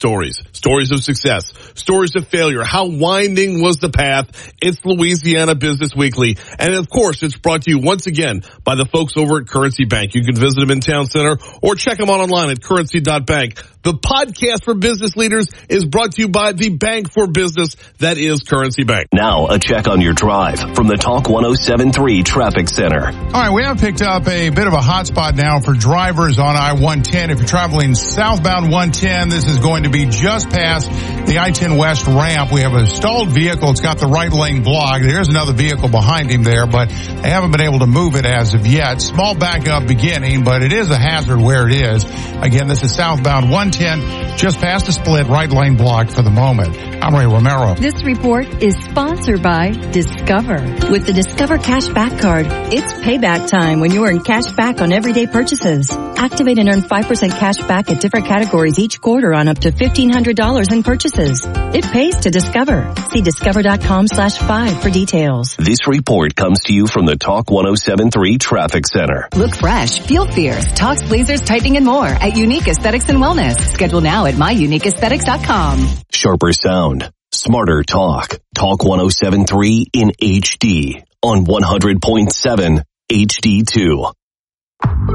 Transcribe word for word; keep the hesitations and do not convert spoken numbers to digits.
stories. Stories of success. Stories of failure. How winding was the path? It's Louisiana Business Weekly. And of course, it's brought to you once again by the folks over at Currency Bank. You can visit them in Town Center or check them out online at currency dot bank. The podcast for business leaders is brought to you by the bank for business that is Currency Bank. Now, a check on your drive from the Talk one oh seven point three Traffic Center. All right, we have picked up a bit of a hot spot now for drivers on I one ten. If you're traveling southbound one ten, this is going to be just past the I ten West ramp. We have a stalled vehicle. It's got the right lane blocked. There's another vehicle behind him there, but they haven't been able to move it as of yet. Small backup beginning, but it is a hazard where it is. Again, this is southbound one ten, just past the split, right lane blocked for the moment. I'm Ray Romero. This report is sponsored by Discover. With the Discover Cashback Card, it's payback time when you earn cash back on everyday purchases. Activate and earn five percent cash back at different categories each quarter on up to fifteen hundred dollars in purchases. It pays to Discover. See discover.com slash five for details. This report comes to you from the Talk one oh seven point three Traffic Center. Look fresh, feel fierce, talks, blazers, tightening, and more at Unique Aesthetics and Wellness. Schedule now at my unique aesthetics dot com. Sharper sound, smarter talk. Talk one oh seven point three in H D on one hundred point seven H D two.